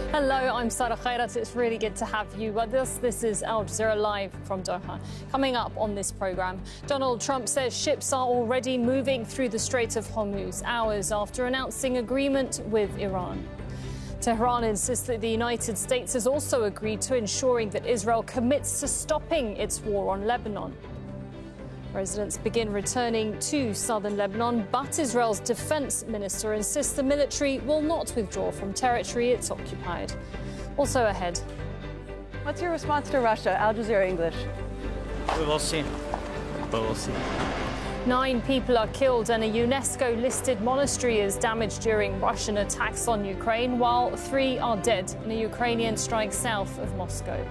Hello, I'm Sarah Khairat. It's really good to have you with us. This is Al Jazeera Live from Doha. Coming up on this programme, Donald Trump says ships are already moving through the Strait of Hormuz, hours after announcing agreement with Iran. Tehran insists that the United States has also agreed to ensuring that Israel commits to stopping its war on Lebanon. Residents begin returning to southern Lebanon, but Israel's defense minister insists the military will not withdraw from territory it's occupied. Also ahead. What's your response to Russia? Al Jazeera English. We will see. But we'll see. 9 people are killed and a UNESCO-listed monastery is damaged during Russian attacks on Ukraine, while 3 are dead in a Ukrainian strike south of Moscow.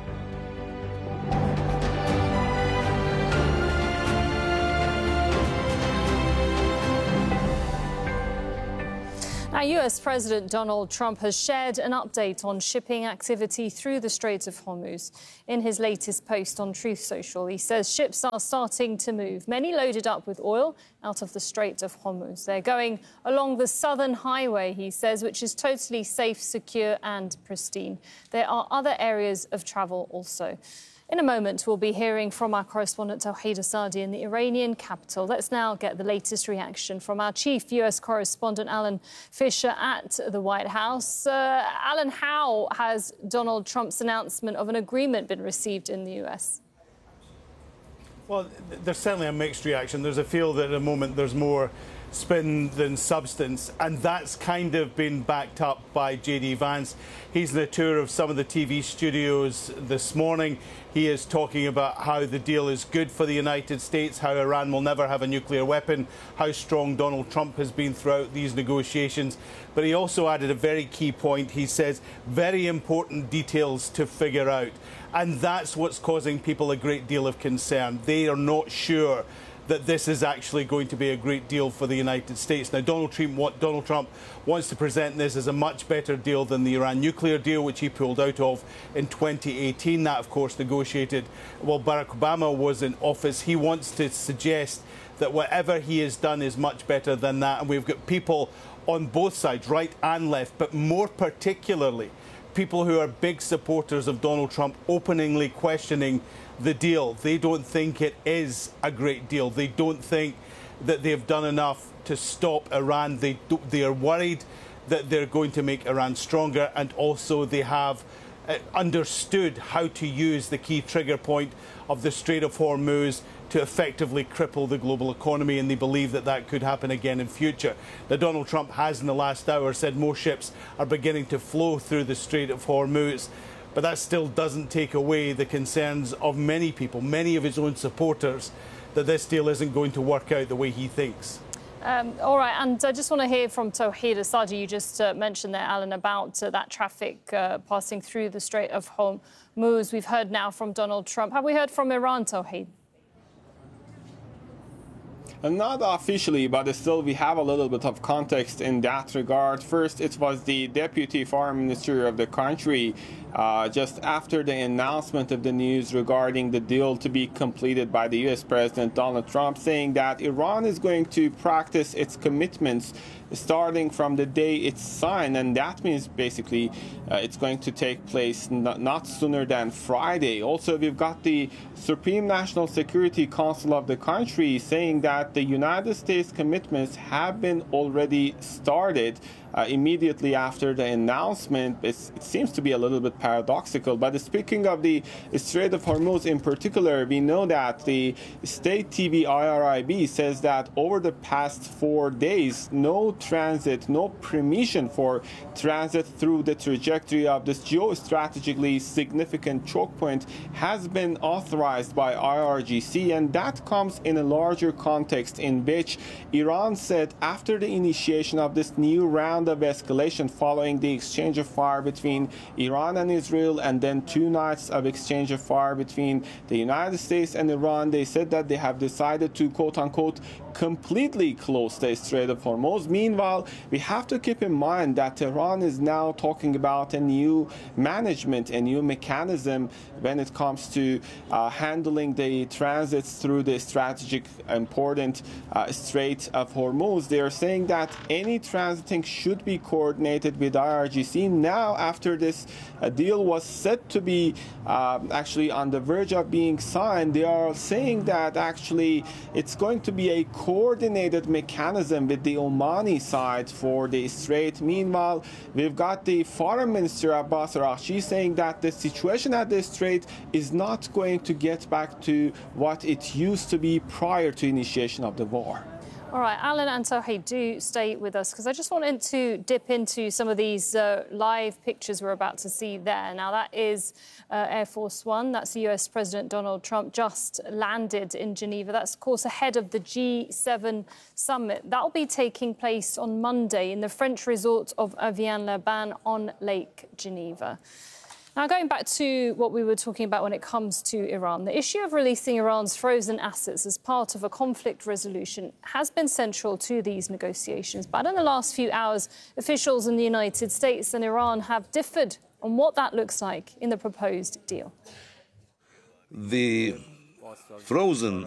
Now, US President Donald Trump has shared an update on shipping activity through the Strait of Hormuz. In his latest post on Truth Social, he says ships are starting to move, many loaded up with oil out of the Strait of Hormuz. They're going along the southern highway, he says, which is totally safe, secure and pristine. There are other areas of travel also. In a moment, we'll be hearing from our correspondent Tawhid Asadi in the Iranian capital. Let's now get the latest reaction from our chief US correspondent, Alan Fisher, at the White House. Alan, how has Donald Trump's announcement of an agreement been received in the US? Well, there's certainly a mixed reaction. There's a feel that at the moment there's more spin than substance, and that's kind of been backed up by J.D. Vance. He's on a tour of some of the TV studios this morning. He is talking about how the deal is good for the United States, how Iran will never have a nuclear weapon, how strong Donald Trump has been throughout these negotiations. But he also added a very key point. He says very important details to figure out. And that's what's causing people a great deal of concern. They are not sure that this is actually going to be a great deal for the United States. Now, Donald Trump wants to present this as a much better deal than the Iran nuclear deal, which he pulled out of in 2018. That, of course, negotiated while Barack Obama was in office. He wants to suggest that whatever he has done is much better than that. And we've got people on both sides, right and left, but more particularly people who are big supporters of Donald Trump openly questioning the deal. They don't think it is a great deal. They don't think that they've done enough to stop Iran. They are worried that they're going to make Iran stronger, and also they have understood how to use the key trigger point of the Strait of Hormuz to effectively cripple the global economy, and they believe that that could happen again in future. Now, Donald Trump has in the last hour said more ships are beginning to flow through the Strait of Hormuz. But that still doesn't take away the concerns of many people, many of his own supporters, that this deal isn't going to work out the way he thinks. All right, and I just want to hear from Tawhid Asadi. You just mentioned there, Alan, about that traffic passing through the Strait of Hormuz. We've heard now from Donald Trump. Have we heard from Iran, Tawhid? Not officially, but still we have a little bit of context in that regard. First, it was the deputy foreign minister of the country just after the announcement of the news regarding the deal to be completed by the U.S. President Donald Trump, saying that Iran is going to practice its commitments starting from the day it's signed, and that means basically it's going to take place not sooner than Friday. Also, we've got the Supreme National Security Council of the country saying that the United States commitments have been already started immediately after the announcement. It seems to be a little bit paradoxical, but speaking of the Strait of Hormuz in particular, we know that the state TV IRIB says that over the past 4 days, no transit, no permission for transit through the trajectory of this geostrategically significant choke point has been authorized by IRGC, and that comes in a larger context in which Iran said after the initiation of this new round of escalation following the exchange of fire between Iran and Israel, and then 2 nights of exchange of fire between the United States and Iran, they said that they have decided to quote-unquote completely close the Strait of Hormuz. Meanwhile, we have to keep in mind that Iran is now talking about a new management, a new mechanism when it comes to handling the transits through the strategic important Strait of Hormuz. They are saying that any transiting should be coordinated with IRGC. Now, after this deal was said to be actually on the verge of being signed, they are saying that actually it's going to be a coordinated mechanism with the Omani side for the Strait. Meanwhile, we've got the Foreign Minister Abbas Araghchi saying that the situation at the Strait is not going to get back to what it used to be prior to initiation of the war. All right, Alan and Tawhid, do stay with us because I just wanted to dip into some of these live pictures we're about to see there. Now, that is Air Force One. That's the US President Donald Trump just landed in Geneva. That's, of course, ahead of the G7 summit. That will be taking place on Monday in the French resort of Evian-les-Bains on Lake Geneva. Now, going back to what we were talking about when it comes to Iran, the issue of releasing Iran's frozen assets as part of a conflict resolution has been central to these negotiations. But in the last few hours, officials in the United States and Iran have differed on what that looks like in the proposed deal. The frozen